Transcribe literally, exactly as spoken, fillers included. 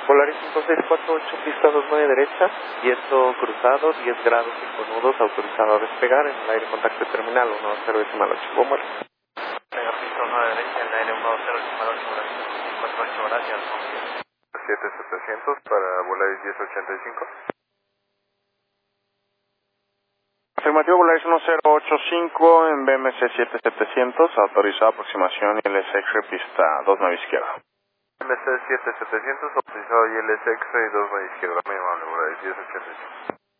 Polaris cinco seis cuatro ocho, pista dos nueve derecha, viento cruzado, diez grados cinco nudos, autorizado a despegar, en el aire contacto terminal uno cero decimal ocho. ¿Cómo muere? Venga, pista nueve derecha, en el aire uno cero decimal ocho, cuatro ocho, gracias. siete setecientos para Volaris diez ochenta y cinco. Afirmativo, Volaris uno cero ocho cinco en B M C siete setecientos, autorizado aproximación y L S X pista dos nueve izquierda. M C siete setecientos, autorizado y L S X y dos nueve izquierda, muy amable, Volaris diez ochenta y cinco.